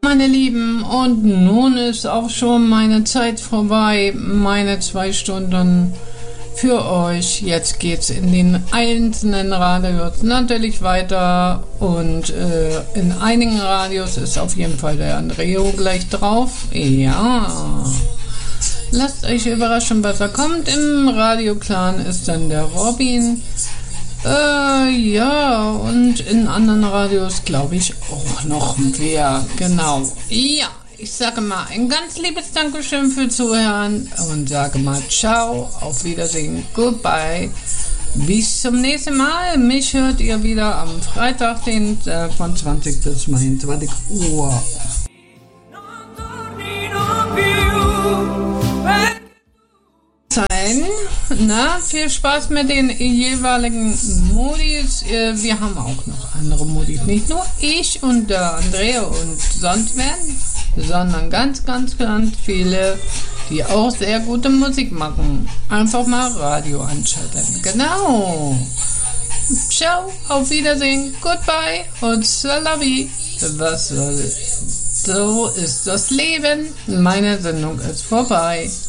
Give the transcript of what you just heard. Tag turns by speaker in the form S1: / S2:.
S1: Meine Lieben, und nun ist auch schon meine Zeit vorbei, meine 2 Stunden für euch. Jetzt geht's in den einzelnen Radios natürlich weiter und in einigen Radios ist auf jeden Fall der Andreo gleich drauf. Ja, lasst euch überraschen, was da kommt. Im Radio-Clan ist dann der Robin. Ja, und in anderen Radios glaube ich auch noch wer. Genau. Ja, ich sage mal ein ganz liebes Dankeschön für Zuhören und sage mal ciao, auf Wiedersehen, goodbye. Bis zum nächsten Mal. Mich hört ihr wieder am Freitag, von 20 bis 21 Uhr. Viel Spaß mit den jeweiligen Modis. Wir haben auch noch andere Modis. Nicht nur ich und der Andrea und sonst werden, sondern ganz, ganz, ganz viele, die auch sehr gute Musik machen. Einfach mal Radio anschalten. Genau. Ciao, auf Wiedersehen, goodbye und salavi. Was soll? So ist das Leben. Meine Sendung ist vorbei.